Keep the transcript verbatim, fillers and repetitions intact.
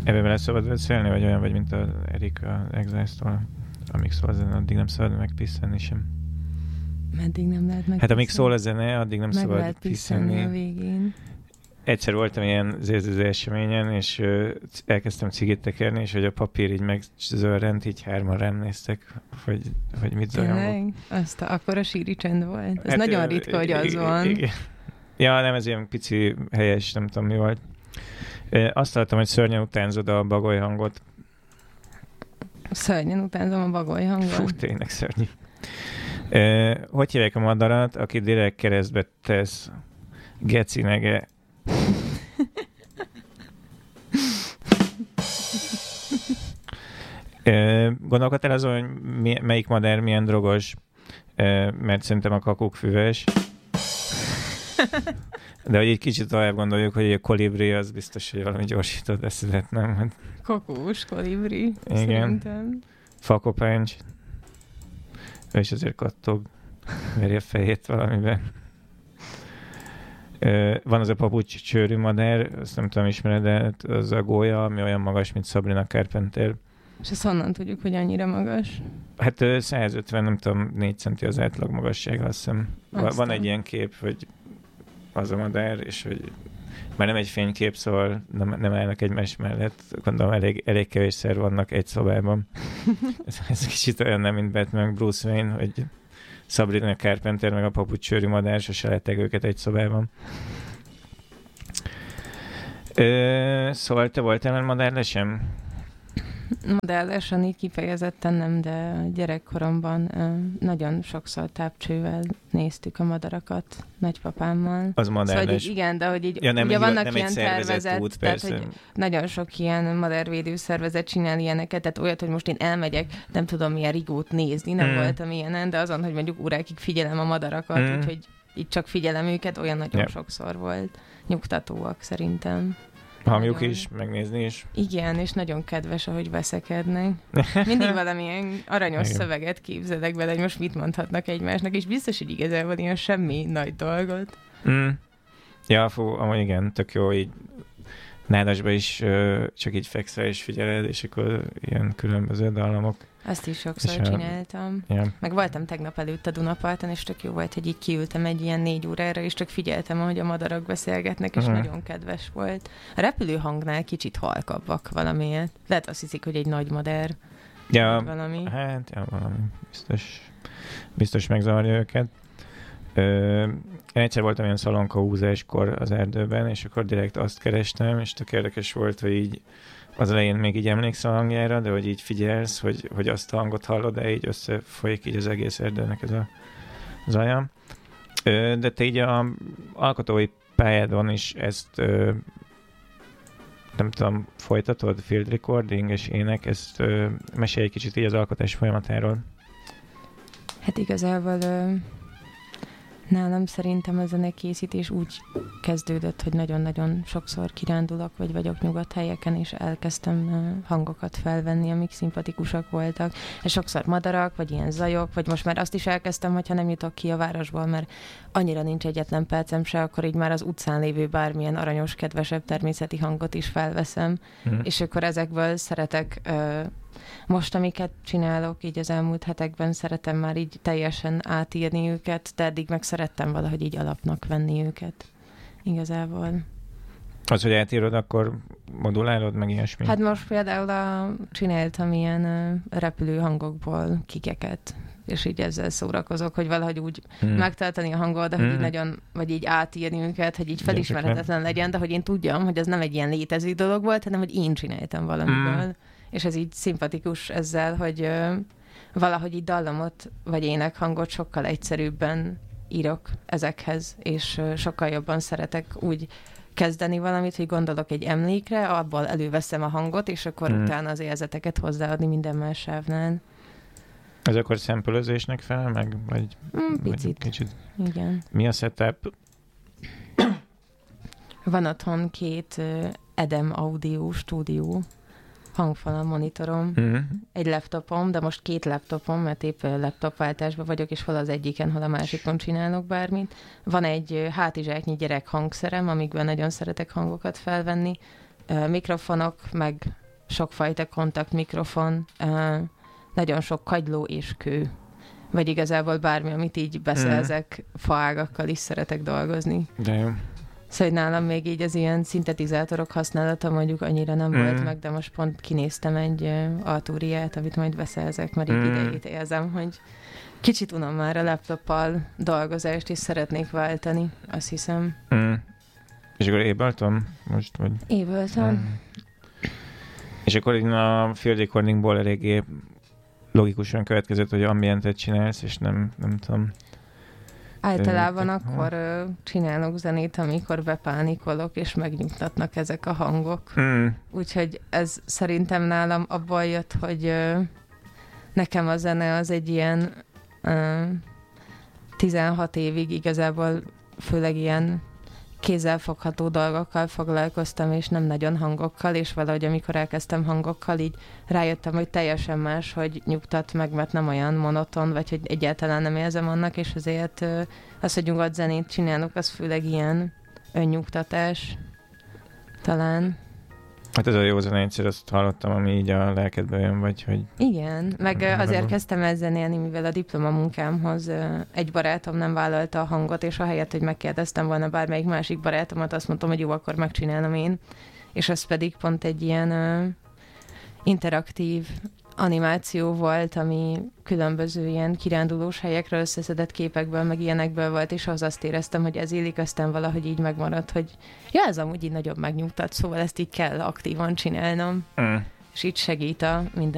Ebben bele szabad beszélni, vagy olyan vagy, mint az Erika Exiles-tól? Amíg szól a zene, addig nem szabad megpiszenni sem. Meddig nem lehet megpiszenni? Hát amíg szól a zene, addig nem meg szabad lehet piszenni a végén. Egyszer voltam ilyen zérzőző eseményen, és uh, elkezdtem cigit tekerni, és hogy a papír így megzörrent, így hárman rám néztek, hogy, hogy mit zajongok. Azt a, akkor a síri csend volt. Ez hát, nagyon ritka, hogy az van. Igen. Ja, nem, ez ilyen pici helyes, nem tudom mi volt. Azt hallottam, hogy szörnyen utánzod a bagoly hangot. Szörnyen utánzom a bagoly hangot? Fú, tényleg szörnyű. Hogy hívják a madarat, aki direkt keresztbe tesz geci nege? Gondolkodtál azon, hogy mi, melyik madár milyen drogos, mert szerintem a kakuk füves. De hogy egy kicsit tovább gondoljuk, hogy a kolibri az biztos, hogy valami gyorsított eszület, nem? Kakós kolibri, igen. Szerintem. Fakopáncs. Ő is azért kattog, veri a fejét valamiben. Van az a papucs csőrű madár, azt nem tudom ismered, de az a gólya, ami olyan magas, mint Sabrina Carpenter. És ezt honnan tudjuk, hogy annyira magas? Hát száz ötven, nem tudom, négy centi az átlag magassága, azt hiszem. Aztán. Van egy ilyen kép, hogy az a madár, és hogy már nem egy fénykép, szóval nem, nem állnak egymás mellett. Gondolom, elég, elég kevésszer vannak egy szobában. ez, ez kicsit olyan nem, mint Batman, Bruce Wayne, hogy Sabrina Carpenter meg a papucs csőrű madár, sose lettek őket egy szobában. Ö, szóval te voltál madárlesem? Modellesen így kifejezetten nem, de gyerekkoromban nagyon sokszor tápcsővel néztük a madarakat nagypapámmal. Az madárles. Szóval, igen, de hogy így, ja, nem, ugye vannak nem ilyen tervezett, út, tehát hogy nagyon sok ilyen madárvédő szervezet csinál ilyeneket, tehát olyat, hogy most én elmegyek, nem tudom milyen rigót nézni, nem mm. voltam ilyenen, de azon, hogy mondjuk órákig figyelem a madarakat, mm. úgyhogy így csak figyelem őket, olyan nagyon yeah. sokszor volt. Nyugtatóak szerintem. Hamjuk is, megnézni is. Igen, és nagyon kedves, ahogy veszekednek. Mindig valamilyen aranyos igen. szöveget képzelek bele, hogy most mit mondhatnak egymásnak, és biztos, hogy igazából ilyen semmi nagy dolgot. Mm. Ja, fú, amúgy igen, tök jó, így nádasba is uh, csak így fekszel és figyeled, és akkor ilyen különböző dallamok. Azt is sokszor a... csináltam. Yeah. Meg voltam tegnap előtt a Dunaparton, és tök jó volt, hogy így kiültem egy ilyen négy órára, és csak figyeltem, ahogy a madarak beszélgetnek, és uh-huh. nagyon kedves volt. A repülőhangnál kicsit halkabbak valamiért. Lehet azt hiszik, hogy egy nagy madár. Ja, valami. Hát, ja, valami. Biztos, biztos megzavarja őket. Ö, én egyszer voltam ilyen szalonkahúzáskor az erdőben, és akkor direkt azt kerestem, és tök érdekes volt, hogy így az elején még így emlékszel a hangjára, de hogy így figyelsz, hogy, hogy azt a hangot hallod, de így összefolyik így az egész erdőnek ez a zaja. Ö, de te így a alkotói pályádon is ezt ö, nem tudom, folytatod, field recording és ének, ezt ö, mesélj egy kicsit így az alkotás folyamatáról. Hát igazából ö, nálam szerintem a zenekészítés úgy kezdődött, hogy nagyon-nagyon sokszor kirándulok, vagy vagyok nyugodt helyeken, és elkezdtem uh, hangokat felvenni, amik szimpatikusak voltak. És sokszor madarak, vagy ilyen zajok, vagy most már azt is elkezdtem, hogyha nem jutok ki a városból, mert annyira nincs egyetlen percem se, akkor így már az utcán lévő bármilyen aranyos, kedvesebb természeti hangot is felveszem. Mm. És akkor ezekből szeretek... Uh, Most, amiket csinálok, így az elmúlt hetekben szeretem már így teljesen átírni őket, de eddig meg szerettem valahogy így alapnak venni őket. Igazából. Az, hogy átírod, akkor modulálod, meg ilyesmi? Hát most például a, csináltam ilyen uh, repülő hangokból kikeket, és így ezzel szórakozok, hogy valahogy úgy hmm. megtartani a hangot, de hogy hmm. így nagyon, vagy így átírni őket, hogy így felismerhetetlen legyen, de hogy én tudjam, hogy ez nem egy ilyen létező dolog volt, hanem hogy én csináltam valamiből. Hmm. És ez így szimpatikus ezzel, hogy ö, valahogy így dallamot vagy énekhangot sokkal egyszerűbben írok ezekhez, és ö, sokkal jobban szeretek úgy kezdeni valamit, hogy gondolok egy emlékre, abból előveszem a hangot, és akkor hmm. utána az érzeteket hozzáadni minden más sávnál. Ez akkor szempölözésnek felel meg? Vagy, mm, picit. Vagy kicsit? Igen. Mi a setup? Van otthon két uh, Edem Audio stúdió, hangfal a monitorom, mm-hmm. egy laptopom, de most két laptopom, mert épp laptopváltásban vagyok, és hol az egyiken, hol a másikon csinálok bármit. Van egy hátizsáknyi gyerek hangszerem, amikben nagyon szeretek hangokat felvenni, uh, mikrofonok, meg sokfajta kontaktmikrofon, uh, nagyon sok kagyló és kő. Vagy igazából bármi, amit így beszerzek, mm. faágakkal is szeretek dolgozni. De jó. Szóval nálam még így az ilyen szintetizátorok használata mondjuk annyira nem mm. volt meg, de most pont kinéztem egy uh, Arturiát, amit majd beszerzek, mert így mm. idejét érzem, hogy kicsit unom már a laptoppal dolgozást, és szeretnék váltani, azt hiszem. Mm. És akkor Ableton most? Vagy? Ableton. Mm. És akkor így a field recordingból eléggé logikusan következett, hogy ambientet csinálsz, és nem, nem tudom. Általában ö, akkor ö, csinálok zenét, amikor bepánikolok, és megnyugtatnak ezek a hangok. Mm. Úgyhogy ez szerintem nálam abból jött, hogy ö, nekem a zene az egy ilyen ö, tizenhat évig igazából főleg ilyen kézzelfogható dolgokkal foglalkoztam, és nem nagyon hangokkal, és valahogy amikor elkezdtem hangokkal, így rájöttem, hogy teljesen más, hogy nyugtat meg, mert nem olyan monoton, vagy hogy egyáltalán nem érzem annak, és azért az, hogy nyugodt zenét csinálok, az főleg ilyen önnyugtatás talán. Hát ez a jó zene, egyszer azt hallottam, ami így a lelkedbe jön, vagy hogy... Igen, meg azért kezdtem el zenélni, mivel a diplomamunkámhoz egy barátom nem vállalta a hangot, és ahelyett, hogy megkérdeztem volna bármelyik másik barátomat, azt mondtam, hogy jó, akkor megcsinálom én. És az pedig pont egy ilyen uh, interaktív animáció volt, ami különböző ilyen kirándulós helyekről összeszedett képekből, meg ilyenekből volt, és az azt éreztem, hogy ez illik, aztán valahogy így megmaradt, hogy ja, ez amúgy így nagyobb megnyugtat, szóval ezt így kell aktívan csinálnom, mm. és így segít a minden